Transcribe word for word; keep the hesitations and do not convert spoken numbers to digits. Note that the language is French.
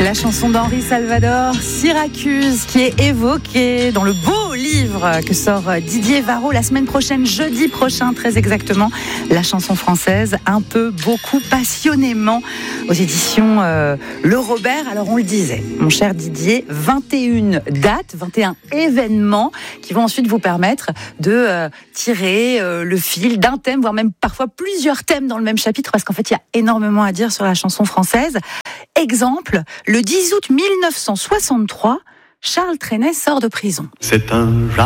La chanson d'Henri Salvador, Syracuse, qui est évoquée dans le beau livre que sort Didier Varro la semaine prochaine, jeudi prochain, très exactement. La chanson française, un peu, beaucoup, passionnément, aux éditions euh, Le Robert. Alors, on le disait, mon cher Didier, vingt et une dates, vingt et un événements qui vont ensuite vous permettre de euh, tirer euh, le fil d'un thème, voire même parfois plusieurs thèmes dans le même chapitre, parce qu'en fait, il y a énormément à dire sur la chanson française. Exemple, le dix août mille neuf cent soixante-trois, Charles Trenet sort de prison. C'est un